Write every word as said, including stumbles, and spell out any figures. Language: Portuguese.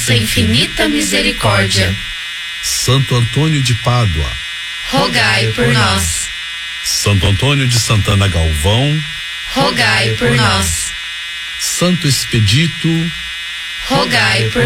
vossa infinita misericórdia. Santo Antônio de Pádua, rogai por nós. Santo Antônio de Santana Galvão, rogai por nós. Santo Expedito, rogai por